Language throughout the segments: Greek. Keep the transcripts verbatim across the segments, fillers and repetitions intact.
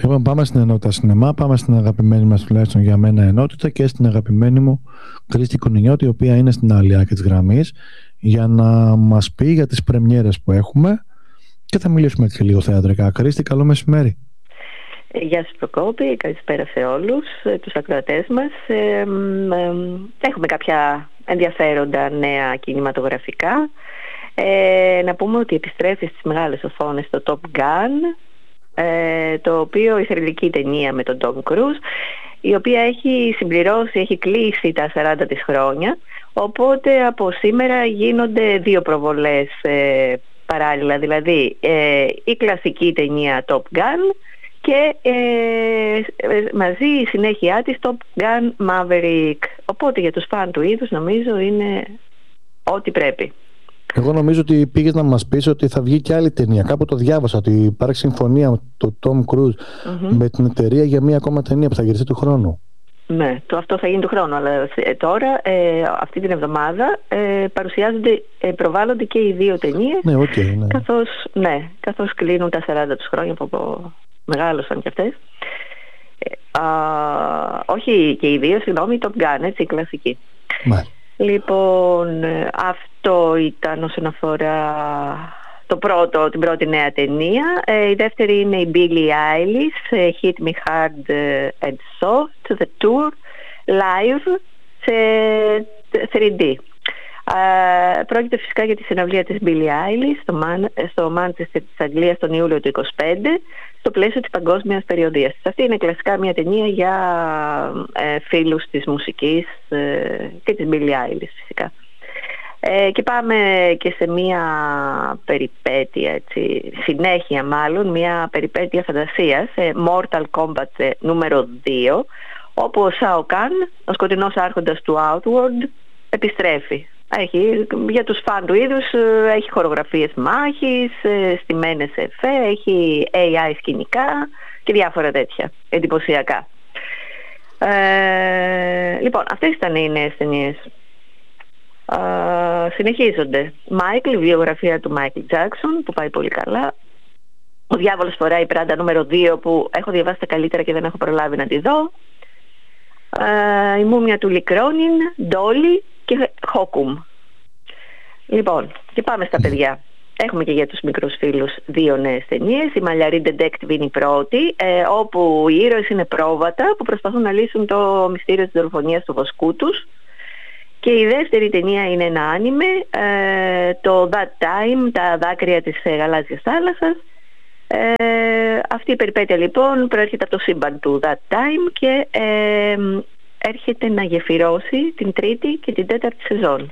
Λοιπόν, πάμε στην ενότητα σινεμά, πάμε στην αγαπημένη μας, τουλάχιστον για μένα, ενότητα και στην αγαπημένη μου Κρίστη Κονινιώτη, η οποία είναι στην άλλη άκρη της γραμμής, για να μας πει για τις πρεμιέρες που έχουμε και θα μιλήσουμε και λίγο θεατρικά. Κρίστη, καλό μεσημέρι. Γεια σας Προκόπη, καλησπέρα σε όλους τους ακροατές μας. Ε, ε, έχουμε κάποια ενδιαφέροντα νέα κινηματογραφικά. Ε, να πούμε ότι επιστρέφει στις μεγάλες οθόνες το Top Gun, ε, το οποίο η θρυλική ταινία με τον Tom Cruise, η οποία έχει συμπληρώσει, έχει κλείσει τα σαράντα της χρόνια, οπότε από σήμερα γίνονται δύο προβολές ε, παράλληλα, δηλαδή ε, η κλασική ταινία Top Gun και ε, μαζί η συνέχεια της Top Gun Maverick. Οπότε για τους φαν του είδους νομίζω είναι ό,τι πρέπει. Εγώ νομίζω ότι πήγες να μας πεις ότι θα βγει και άλλη ταινία. Κάπου το διάβασα ότι υπάρχει συμφωνία του Tom Cruise mm-hmm. με την εταιρεία για μία ακόμα ταινία που θα γυριστεί του χρόνου. Ναι, το, αυτό θα γίνει του χρόνου. Αλλά τώρα, ε, αυτή την εβδομάδα, ε, παρουσιάζονται, ε, προβάλλονται και οι δύο ταινίες. Ναι, okay, ναι. Καθώς, ναι, καθώς κλείνουν τα σαράντα τους χρόνια που μεγάλωσαν κι αυτές. Ε, α, όχι και οι δύο, συγγνώμη, Top Gun, έτσι, η κλασική. Ναι. Λοιπόν, αυτό ήταν όσον αφορά το πρώτο, την πρώτη νέα ταινία. Ε, η δεύτερη είναι η Billie Eilish, Hit Me Hard and Soft, The Tour, live σε θρι ντι. Ε, πρόκειται φυσικά για τη συναυλία της Billie Eilish στο, Man, στο Manchester της Αγγλίας τον Ιούλιο του είκοσι πέντε, στο πλαίσιο της παγκόσμιας περιοδίας. Αυτή είναι κλασικά μια ταινία για ε, φίλους της μουσικής ε, και της Billie Eilish φυσικά. Ε, και πάμε και σε μια περιπέτεια, έτσι, συνέχεια μάλλον, μια περιπέτεια φαντασίας, ε, Mortal Kombat ε, νούμερο δύο, όπου ο Shao Kahn, ο σκοτεινός άρχοντας του Outworld, επιστρέφει. Έχει, για τους φαν του είδους, έχει χορογραφίες μάχης, στημένες εφέ, έχει έι άι σκηνικά και διάφορα τέτοια εντυπωσιακά. Ε, λοιπόν, αυτές ήταν οι νέες ταινίες. Ε, συνεχίζονται. Μάικλ, η βιογραφία του Μάικλ Τζάκσον, που πάει πολύ καλά. Ο διάβολος φοράει πράτα νούμερο δύο, που έχω διαβάσει τα καλύτερα και δεν έχω προλάβει να τη δω. Ε, η μούμια του Λικρόνιν, Ντόλι και Χόκουμ. Λοιπόν, και πάμε στα παιδιά. Έχουμε και για τους μικρούς φίλους δύο νέες ταινίες. Η Μαλλιαρή Detective είναι η πρώτη, ε, όπου οι ήρωες είναι πρόβατα που προσπαθούν να λύσουν το μυστήριο της δολοφονίας του βοσκού τους. Και η δεύτερη ταινία είναι ένα άνιμε, ε, το That Time, τα δάκρυα της ε, γαλάζιας θάλασσας. Ε, αυτή η περιπέτεια λοιπόν προέρχεται από το σύμπαν του That Time και ε, έρχεται να γεφυρώσει την τρίτη και την τέταρτη σεζόν.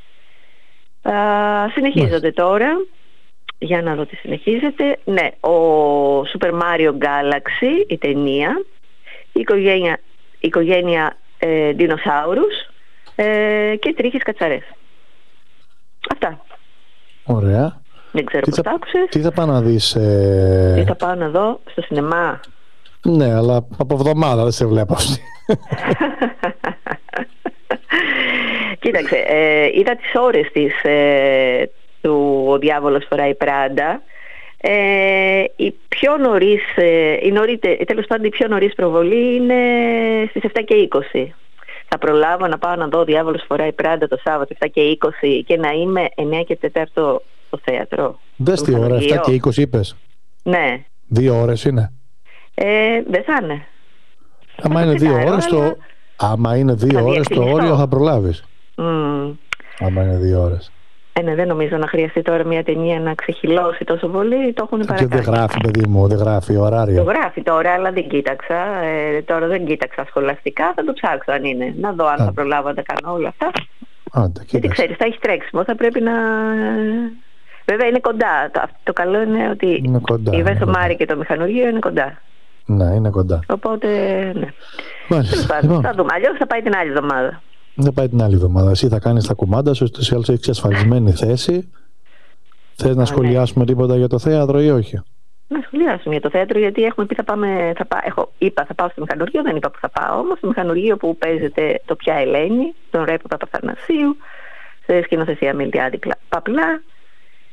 Α, συνεχίζονται τώρα. Για να δω τι συνεχίζεται. Ναι, ο Super Mario Galaxy, η ταινία, η οικογένεια, η οικογένεια ε, Dinosaurus ε, και τρίχες κατσαρές. Αυτά. Ωραία. Δεν ξέρω πώς θα, τα άκουσες. Τι θα πάω να δεις ε... Τι θα πάω να δω στο σινεμά. Ναι, αλλά από εβδομάδα δεν σε βλέπω. Κοίταξε, ε, είδα τις ώρες της ε, του «Ο διάβολος φοράει Πράντα». Ε, η πιο νωρίς, ε, η νωρίτε, τέλος πάντων η πιο νωρίς προβολή είναι στις εφτά και είκοσι. Θα προλάβω να πάω να δω «Ο διάβολος φοράει Πράντα» το Σάββατο εφτά και είκοσι και να είμαι εννιά και τέσσερα στο θέατρο. Δες τι ώρα, εφτά και είκοσι είπες. Ναι. Δύο ώρες είναι. Ε, δεν θα είναι. Άμα είναι δύο ώρες, αλλά... το... Άμα είναι δύο ώρες το όριο θα προλάβεις. Mm. Άμα είναι δύο ώρες. Ε, ναι, δεν νομίζω να χρειαστεί τώρα μια ταινία να ξεχυλώσει τόσο πολύ. Το έχουν παρακάνει. Και δεν γράφει, παιδί μου, δεν γράφει ωράριο. Το γράφει τώρα, αλλά δεν κοίταξα. Ε, τώρα δεν κοίταξα σχολαστικά. Θα το ψάξω αν είναι. Να δω αν Α. θα προλάβω να τα κάνω όλα αυτά. Άντε, γιατί ξέρεις, θα έχει τρέξιμο. Θα πρέπει να. Βέβαια είναι κοντά. Το, το καλό είναι ότι είναι κοντά, η Βέσο Μάρη και το μηχανουργείο είναι κοντά. Ναι, είναι κοντά. Οπότε, ναι. Μάλιστα. Λοιπόν. Θα δούμε. Αλλιώς θα πάει την άλλη εβδομάδα. Δεν πάει την άλλη εβδομάδα. Εσύ θα κάνεις τα κουμάντα σου, εσύ άλλως έχεις ασφαλισμένη θέση. Θες να Α, σχολιάσουμε ναι. τίποτα για το θέατρο ή όχι? Να σχολιάσουμε για το θέατρο, γιατί έχουμε πει θα πάμε. Θα πά, έχω, είπα θα πάω στο μηχανουργείο, δεν είπα που θα πάω όμως. Στο μηχανουργείο που παίζεται το Πια Ελένη, τον Ρέπο Παπαθανασίου, σε σκηνοθεσία Μιλτιάδη Παπλά.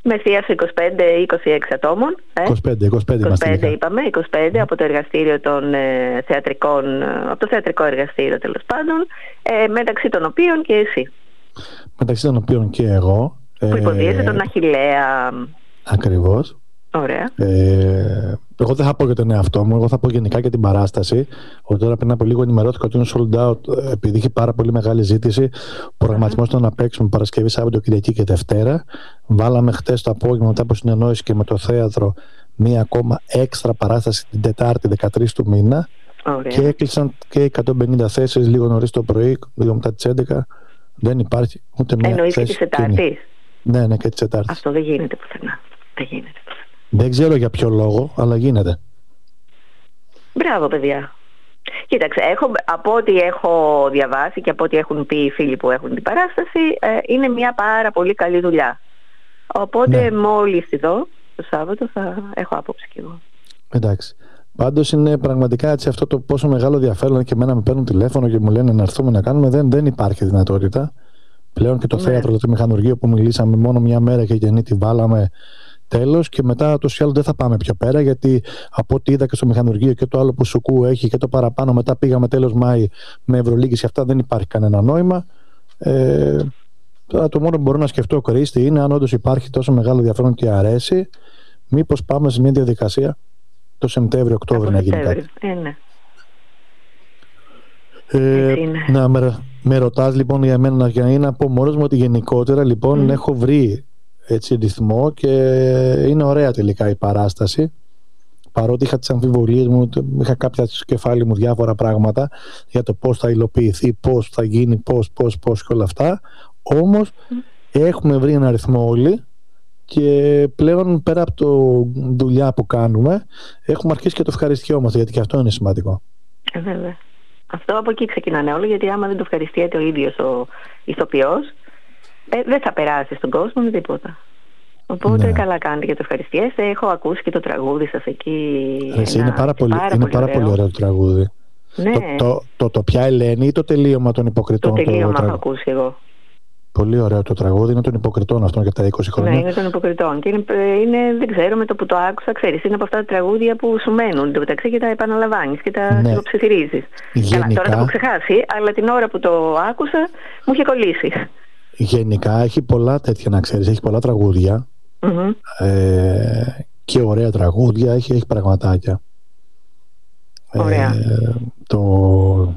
Με εστίαση είκοσι πέντε είκοσι έξι ατόμων. Ε? είκοσι πέντε, είκοσι πέντε, είκοσι πέντε είπαμε, είκοσι πέντε mm. από το εργαστήριο των ε, θεατρικών, από το θεατρικό εργαστήριο τέλος πάντων, ε, μεταξύ των οποίων και εσύ. Μεταξύ των οποίων και εγώ. Που υποδίεσαι ε, τον Αχιλλέα. Ακριβώς. Ωραία. Ε, εγώ δεν θα πω για τον εαυτό μου, εγώ θα πω γενικά για την παράσταση. Ότι τώρα πριν από λίγο ενημερώθηκα ότι είναι sold out, επειδή είχε πάρα πολύ μεγάλη ζήτηση. Ο προγραμματισμός ήταν να παίξουμε Παρασκευή, Σάββατο, Κυριακή και Δευτέρα. Βάλαμε χτες το απόγευμα, μετά από συνεννόηση και με το θέατρο, μία ακόμα έξτρα παράσταση την Τετάρτη δεκατρείς του μήνα. Ωραία. Και έκλεισαν και εκατόν πενήντα θέσεις λίγο νωρίς το πρωί, λίγο μετά τις έντεκα. Δεν υπάρχει ούτε μία Εννοείς θέση. και της Τετάρτης. Ναι, ναι, και της Τετάρτης. Αυτό δεν γίνεται πουθενά. Δεν γίνεται πουθενά. Δεν ξέρω για ποιο λόγο, αλλά γίνεται. Μπράβο, παιδιά. Κοίταξε, έχω, από ό,τι έχω διαβάσει και από ό,τι έχουν πει οι φίλοι που έχουν την παράσταση, ε, είναι μια πάρα πολύ καλή δουλειά. Οπότε ναι. Μόλις τη δω το Σάββατο θα έχω άποψη κι εγώ. Εντάξει. Πάντως είναι πραγματικά έτσι αυτό το πόσο μεγάλο ενδιαφέρον, και εμένα με παίρνουν τηλέφωνο και μου λένε να έρθουμε να κάνουμε. Δεν, δεν υπάρχει δυνατότητα. Πλέον και το ναι. θέατρο, το μηχανουργείο που μιλήσαμε μόνο μια μέρα και γεννή τη βάλαμε. Τέλος, και μετά το άλλο δεν θα πάμε πιο πέρα, γιατί από ό,τι είδα και στο μηχανουργείο και το άλλο που Σουκού έχει και το παραπάνω, μετά πήγαμε τέλος Μάη με Ευρωλίγκες και αυτά, δεν υπάρχει κανένα νόημα. Ε, τώρα το μόνο που μπορώ να σκεφτώ, Κρίστη, είναι αν όντως υπάρχει τόσο μεγάλο ενδιαφέρον και αρέσει, μήπως πάμε σε μια διαδικασία το Σεπτέμβριο-Οκτώβριο να γίνει κάτι. Ε, ναι. Ε, να με, με ρωτάς λοιπόν για μένα, για να είναι από μόνος μου, ότι γενικότερα λοιπόν mm. έχω βρει έτσι ρυθμό και είναι ωραία τελικά η παράσταση, παρότι είχα τις αμφιβολίες μου, είχα κάποια στο κεφάλι μου διάφορα πράγματα για το πώς θα υλοποιηθεί, πώς θα γίνει, πώς, πώς, πώς και όλα αυτά, όμως mm. έχουμε βρει ένα ρυθμό όλοι και πλέον πέρα από το δουλειά που κάνουμε έχουμε αρχίσει και το ευχαριστιόμαστε, γιατί και αυτό είναι σημαντικό. Ε, βέβαια. Αυτό από εκεί ξεκινάνε όλοι, γιατί άμα δεν το ευχαριστιέται ο ίδιος ο ηθοποιός, Ε, δεν θα περάσει στον κόσμο με τίποτα. Οπότε ναι. καλά κάνετε και το ευχαριστιέστε. Έχω ακούσει και το τραγούδι σας εκεί. Εσύ, είναι πάρα, πολύ, πάρα, είναι πολύ, πάρα ωραίο. πολύ ωραίο το τραγούδι. Ναι. Το, το, το, το πια Ελένη ή το τελείωμα των υποκριτών? Το τελείωμα το έχω ακούσει εγώ. Πολύ ωραίο το τραγούδι, είναι των υποκριτών αυτών για τα είκοσι χρόνια. Ναι, είναι των υποκριτών. Και είναι, είναι, δεν ξέρω, με το που το άκουσα, ξέρεις, είναι από αυτά τα τραγούδια που σου μένουν. Το μεταξύ και τα επαναλαμβάνεις και τα ναι. ψιθυρίζεις. Γενικά... Καλά, τώρα το έχω ξεχάσει, αλλά την ώρα που το άκουσα μου είχε κολλήσει. Γενικά έχει πολλά τέτοια, να ξέρεις, έχει πολλά τραγούδια mm-hmm. ε, και ωραία τραγούδια, έχει, έχει πραγματάκια. Ωραία. Ε, το...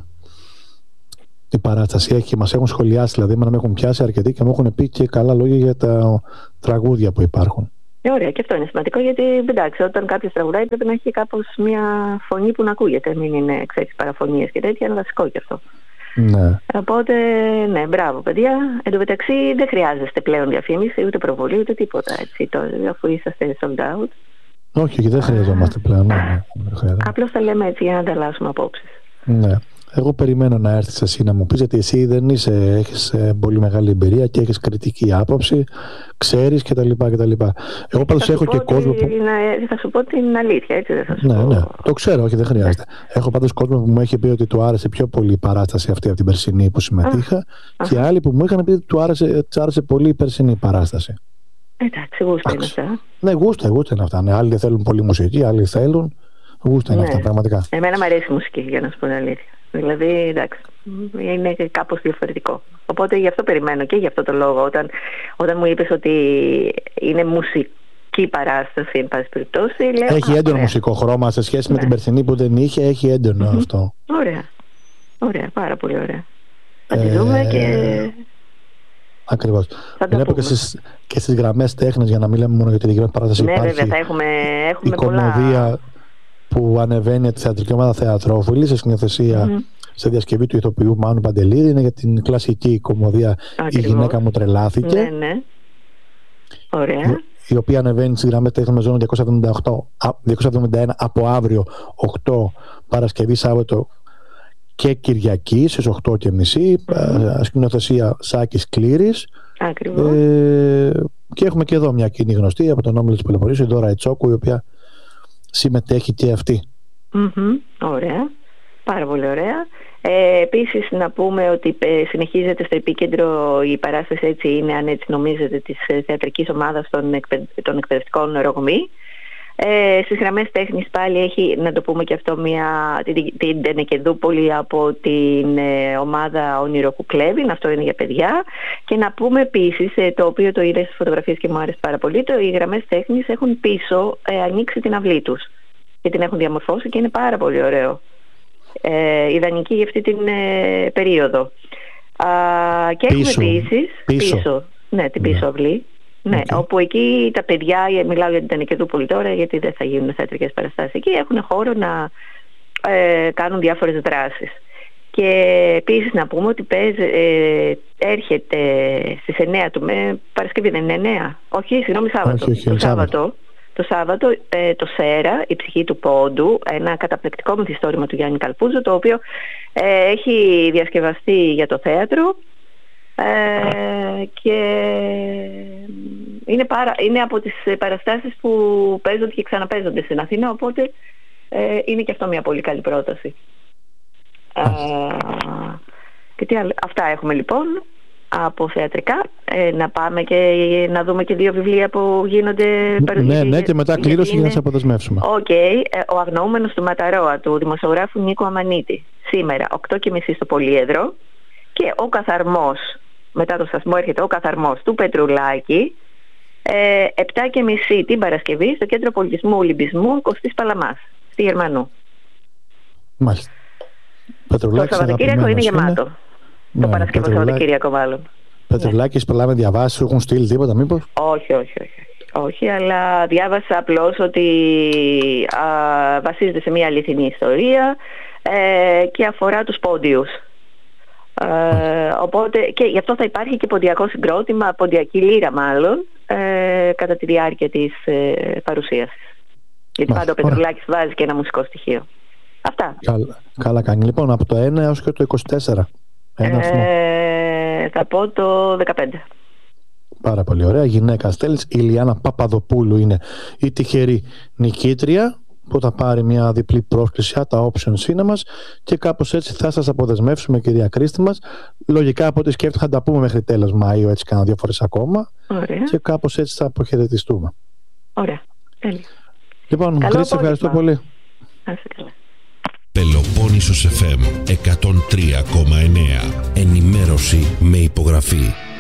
Η παράσταση έχει, μας έχουν σχολιάσει, δηλαδή με έχουν πιάσει αρκετοί και μου έχουν πει και καλά λόγια για τα τραγούδια που υπάρχουν. Ε, ωραία, και αυτό είναι σημαντικό, γιατί εντάξει, όταν κάποιος τραγουδάει πρέπει να έχει κάπως μια φωνή που να ακούγεται, μην είναι, ξέρεις, παραφωνίες και τέτοια, είναι βασικό και αυτό. Ναι. Οπότε, ναι, μπράβο παιδιά. Εν τω μεταξύ δεν χρειάζεστε πλέον διαφήμιση, ούτε προβολή, ούτε τίποτα, έτσι, το, αφού είσαστε sold out. Όχι, και δεν χρειαζόμαστε πλέον. Ναι, ναι, απλώς τα λέμε έτσι για να ανταλλάσσουμε απόψεις. Ναι. Εγώ περιμένω να έρθεις εσύ να μου πεις, γιατί εσύ δεν είσαι, έχεις πολύ μεγάλη εμπειρία και έχεις κριτική άποψη, ξέρεις κτλ. κτλ. Εγώ πάντως έχω και κόσμο που... Να, θα σου πω την αλήθεια, έτσι δεν θα σου ναι, πω. Ναι, το ξέρω, όχι, δεν χρειάζεται. Ναι. Έχω πάντως κόσμο που μου έχει πει ότι του άρεσε πιο πολύ η παράσταση αυτή από την περσινή που συμμετείχα Α, και α. άλλοι που μου είχαν πει ότι του άρεσε, του άρεσε πολύ η περσινή παράσταση. Εντάξει, γούστα είναι αυτά. Ναι, γούστα, γούστα είναι αυτά. Ναι, άλλοι θέλουν πολύ μουσική, άλλοι θέλουν. Γούστα είναι ναι. αυτά, πραγματικά. Εμένα μου αρέσει η μουσική, για να σου πω την αλήθεια. Δηλαδή, εντάξει, είναι κάπως διαφορετικό. Οπότε γι' αυτό περιμένω και γι' αυτό το λόγο. Όταν, όταν μου είπες ότι είναι μουσική παράσταση, εν πάση περιπτώσει, λέω... Έχει έντονο μουσικό χρώμα σε σχέση ναι. με την περσινή που δεν είχε, έχει έντονο mm-hmm. αυτό. Ωραία. Ωραία, πάρα πολύ ωραία. Θα τη δούμε ε... και... Ακριβώς. Βλέπω και στις, και στις γραμμές τέχνης, για να μην λέμε μόνο για τη δική μας παράσταση. Ναι, υπάρχει βέβαια, θα έχουμε, έχουμε η κομμωδία πολλά... που ανεβαίνει τη θεατρική ομάδα Θεατρόφιλη σε σκηνοθεσία, mm-hmm. σε διασκευή του ηθοποιού Μάνου Παντελίδη. Είναι για την κλασική κομμωδία Η γυναίκα μου τρελάθηκε. Ναι, ναι. Ωραία. Η, η οποία ανεβαίνει στις γραμμές τέχνης με ζώνη διακόσια εβδομήντα οκτώ, διακόσια εβδομήντα ένα από αύριο οκτώ Παρασκευή, Σάββατο και Κυριακή στις οκτώ και μισή. Mm-hmm. Σκηνοθεσία Σάκης Κλήρης. Ακριβώς. Ε, και έχουμε και εδώ μια κοινή γνωστή από τον Όμιλο της Πελοποννήσου, η Δώρα Ετσόκου, η οποία συμμετέχει και αυτή. Mm-hmm. Ωραία. Πάρα πολύ ωραία. Ε, επίσης να πούμε ότι ε, συνεχίζεται στο επίκεντρο η παράσταση «Έτσι είναι», αν έτσι νομίζετε, της ε, θεατρικής ομάδας των, εκπαι... των εκπαιδευτικών Ρογμή. Ε, στις γραμμές τέχνης πάλι έχει, να το πούμε και αυτό, μια, την, την Τενεκεδούπολη από την ε, ομάδα Όνειρο Κουκλέβιν, αυτό είναι για παιδιά. Και να πούμε επίσης, ε, το οποίο το είδα στις φωτογραφίες και μου άρεσε πάρα πολύ, το, οι γραμμές τέχνης έχουν πίσω ε, ανοίξει την αυλή τους και την έχουν διαμορφώσει και είναι πάρα πολύ ωραίο. Ε, ιδανική για αυτή την ε, περίοδο. Α, και πίσω, έχουμε επίσης πίσω. πίσω, ναι, την πίσω αυλή. Ναι, okay. Όπου εκεί τα παιδιά, μιλάω για την Τενεκεδούπολη τώρα, γιατί δεν θα γίνουν θεατρικές παραστάσεις εκεί, έχουν χώρο να ε, κάνουν διάφορες δράσεις. Και επίσης να πούμε ότι παίζ, ε, έρχεται στις εννέα του, με Παρασκευή δεν είναι εννέα, όχι, συγγνώμη, Σάββατο. Όχι, όχι, το Σάββατο, το Σάββατο ε, το Σέρα, η ψυχή του πόντου, ένα καταπληκτικό μυθιστόρημα του Γιάννη Καλπούζου, το οποίο ε, έχει διασκευαστεί για το θέατρο. Ε, και είναι, πάρα, είναι από τις παραστάσεις που παίζονται και ξαναπαίζονται στην Αθήνα, οπότε ε, είναι και αυτό μια πολύ καλή πρόταση. Ε, και τι άλλο, αυτά έχουμε λοιπόν από θεατρικά. Ε, να πάμε και να δούμε και δύο βιβλία που γίνονται. Ναι, ναι, και μετά κλήρωση για, για να σε αποδεσμεύσουμε. Οκ, okay, ε, ο Αγνοούμενος του Ματαρόα του δημοσιογράφου Νίκου Αμανίτη, σήμερα οκτώ και μισή στο Πολύεδρο. Και ο Καθαρμός, μετά το σταθμό έρχεται ο Καθαρμός του Πετρουλάκη, ε, επτά και μισή την Παρασκευή στο Κέντρο Πολιτισμού Ολυμπισμού Κωστής Παλαμάς, στη Γερμανού. Μάλιστα. Πετρουλάκης, το Σαββατοκύριακο είναι γεμάτο. Είναι. Το ναι, Παρασκευό Σαββατοκύριακο μάλλον. Πετρουλάκης, ναι. Πελάμε διαβάσεις, έχουν στείλει τίποτα μήπως? Όχι, όχι, όχι. Όχι, αλλά διάβασα απλώς ότι α, βασίζεται σε μια αληθινή ιστορία ε, και αφορά τους πόντιους. Ε, οπότε και γι' αυτό θα υπάρχει και ποντιακό συγκρότημα, ποντιακή λύρα μάλλον, ε, κατά τη διάρκεια της ε, παρουσίασης. Γιατί πάντα ο Πετρουλάκης βάζει και ένα μουσικό στοιχείο. Αυτά. Καλά, καλά κάνει. Λοιπόν, από το ένα έως και το είκοσι τέσσερα. Ένα ε, θα πω το δεκαπέντε. Πάρα πολύ ωραία. Γυναίκα στέλνεις. Η Ηλιάνα Παπαδοπούλου είναι η τυχερή νικήτρια που θα πάρει μια διπλή πρόσκληση από τα Option Cinemas και κάπως έτσι θα σας αποδεσμεύσουμε, κυρία Κρίστη μας. Λογικά από ό,τι σκέφτηκα θα τα πούμε μέχρι τέλος Μαΐου, έτσι κάνα δύο φορές ακόμα. Ωραία. Και κάπως έτσι θα αποχαιρετιστούμε. Ωραία. Τέλεια. Λοιπόν, Κρίστη, ευχαριστώ πολύ. Να είστε καλά. Πελοπόννησος εφ εμ εκατόν τρία κόμμα εννέα. Ενημέρωση με υπογραφή.